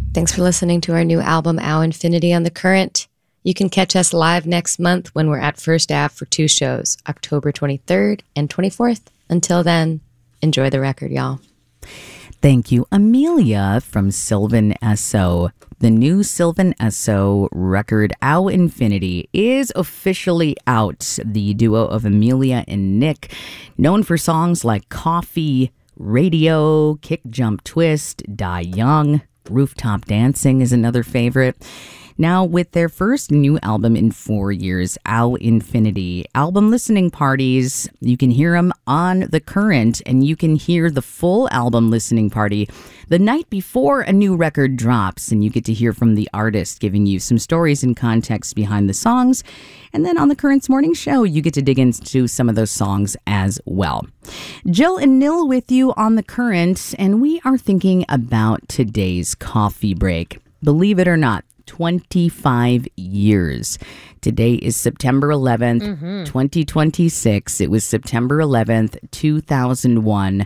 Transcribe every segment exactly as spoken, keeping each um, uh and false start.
Thanks for listening to our new album, Ow Infinity, on The Current. You can catch us live next month when we're at First Ave for two shows, October twenty-third and twenty-fourth. Until then, enjoy the record, y'all. Thank you, Amelia from Sylvan S O. The new Sylvan S O record, Ow Infinity, is officially out. The duo of Amelia and Nick, known for songs like Coffee, Radio, Kick, Jump, Twist, Die Young, Rooftop Dancing is another favorite. Now, with their first new album in four years, Ow Infinity, album listening parties, you can hear them on The Current, and you can hear the full album listening party the night before a new record drops, and you get to hear from the artist giving you some stories and context behind the songs. And then on The Current's morning show, you get to dig into some of those songs as well. Jill and Nil with you on The Current, and we are thinking about today's coffee break. Believe it or not, twenty-five years. Today is September eleventh, mm-hmm. twenty twenty-six. It was September eleventh, two thousand one.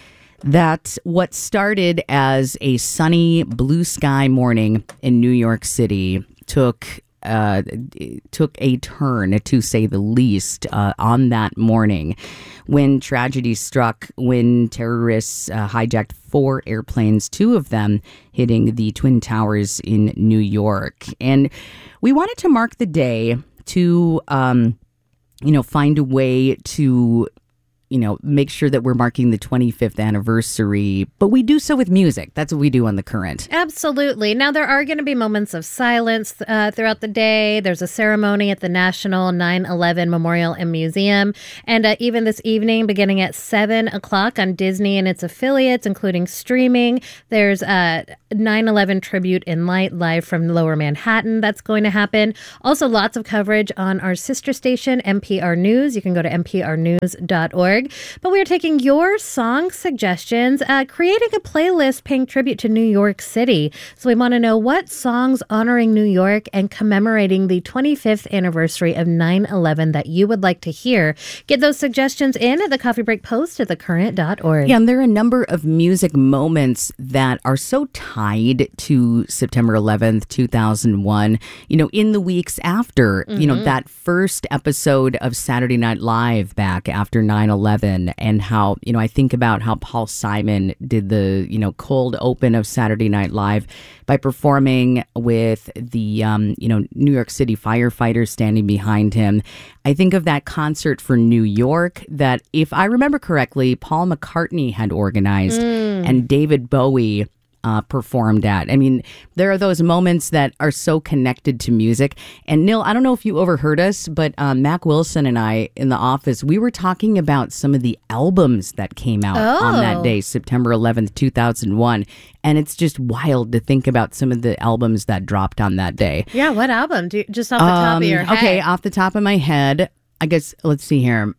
That what started as a sunny blue sky morning in New York City took uh, took a turn, to say the least, uh, on that morning when tragedy struck, when terrorists uh, hijacked four airplanes, two of them hitting the Twin Towers in New York. And we wanted to mark the day to, um, you know, find a way to, you know, make sure that we're marking the twenty-fifth anniversary, but we do so with music. That's what we do on The Current. Absolutely. Now, there are going to be moments of silence uh, throughout the day. There's a ceremony at the National nine eleven Memorial and Museum. And uh, even this evening, beginning at seven o'clock on Disney and its affiliates, including streaming, there's a nine eleven tribute in light live from Lower Manhattan. That's going to happen. Also, lots of coverage on our sister station, N P R News. You can go to n p r news dot org. But we are taking your song suggestions, uh, creating a playlist paying tribute to New York City. So we want to know what songs honoring New York and commemorating the twenty-fifth anniversary of nine eleven that you would like to hear. Get those suggestions in at the Coffee Break Post at the current dot org. Yeah, and there are a number of music moments that are so tied to September eleventh, two thousand one. You know, in the weeks after, mm-hmm. you know, that first episode of Saturday Night Live back after nine eleven. And how, you know, I think about how Paul Simon did the, you know, cold open of Saturday Night Live by performing with the, um, you know, New York City firefighters standing behind him. I think of that concert for New York that, if I remember correctly, Paul McCartney had organized mm. and David Bowie Uh, performed at. I mean, there are those moments that are so connected to music. And Neil, I don't know if you overheard us, but um, Mac Wilson and I in the office, we were talking about some of the albums that came out oh. on that day, September eleventh, two thousand one. And it's just wild to think about some of the albums that dropped on that day. Yeah, what album? Do you, just off the top um, of your head. Okay, off the top of my head, I guess, let's see here.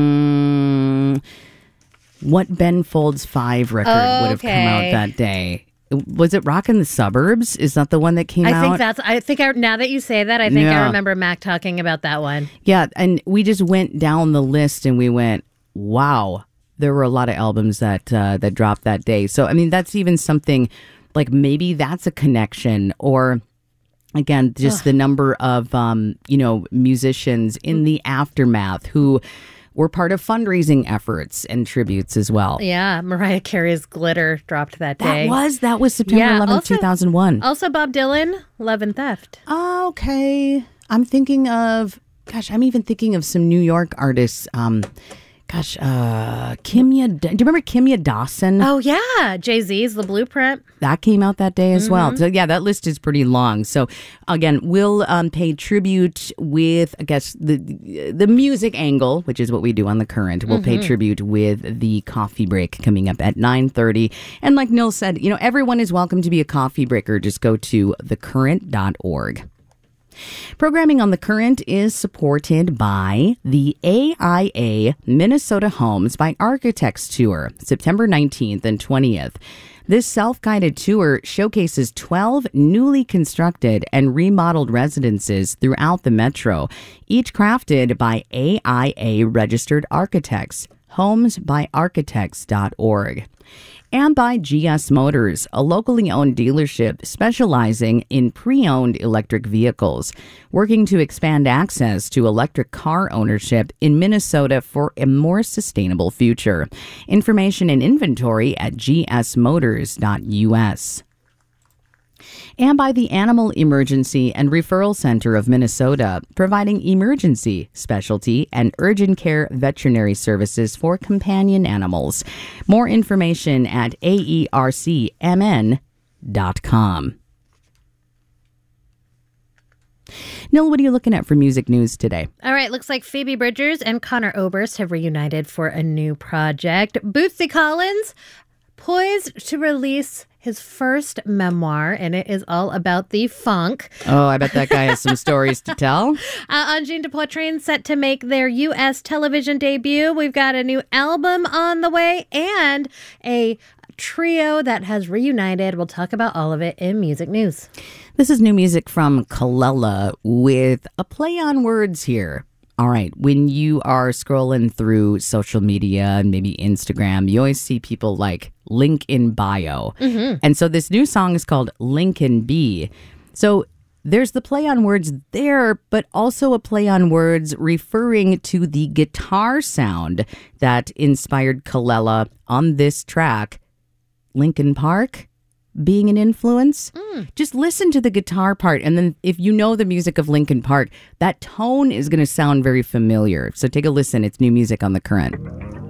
Mm, what Ben Folds five record oh, would have okay. come out that day? Was it Rockin' the Suburbs? Is that the one that came I out? I think that's, I think I, now that you say that, I think yeah. I remember Mac talking about that one. Yeah, and we just went down the list and we went, wow, there were a lot of albums that uh, that dropped that day. So, I mean, that's even something like maybe that's a connection, or again, just Ugh. the number of, um, you know, musicians in the aftermath who were part of fundraising efforts and tributes as well. Yeah, Mariah Carey's Glitter dropped that day. That was, that was September yeah, eleventh, also, two thousand one. Also Bob Dylan, Love and Theft. Oh, okay. I'm thinking of, gosh, I'm even thinking of some New York artists. Um, gosh, uh, Kimya, do you remember Kimya Dawson? Oh, yeah. Jay-Z's The Blueprint. That came out that day as mm-hmm. well. So, yeah, that list is pretty long. So, again, we'll um, pay tribute with, I guess, the the music angle, which is what we do on The Current. We'll mm-hmm. pay tribute with the coffee break coming up at nine thirty. And like Nil said, you know, everyone is welcome to be a coffee breaker. Just go to the current dot org. Programming on The Current is supported by the A I A Minnesota Homes by Architects Tour, September nineteenth and twentieth. This self-guided tour showcases twelve newly constructed and remodeled residences throughout the metro, each crafted by A I A registered architects. homes by architects dot org. And by G S Motors, a locally owned dealership specializing in pre-owned electric vehicles, working to expand access to electric car ownership in Minnesota for a more sustainable future. Information and inventory at g s motors dot u s. And by the Animal Emergency and Referral Center of Minnesota, providing emergency, specialty, and urgent care veterinary services for companion animals. More information at a e r c m n dot com. Nil, what are you looking at for music news today? All right, looks like Phoebe Bridgers and Connor Oberst have reunited for a new project. Bootsy Collins poised to release his first memoir, and it is all about the funk. Oh, I bet that guy has some stories to tell. Uh, Angine de Poitrine set to make their U S television debut. We've got a new album on the way and a trio that has reunited. We'll talk about all of it in music news. This is new music from Kelela with a play on words here. All right, when you are scrolling through social media and maybe Instagram, you always see people like link in bio. Mm-hmm. And so this new song is called Lincoln B. So there's the play on words there, but also a play on words referring to the guitar sound that inspired Kelela on this track, Linkin Park. Being an influence, mm. just listen to the guitar part. And then if you know the music of Linkin Park, that tone is going to sound very familiar. So take a listen. It's new music on The Current.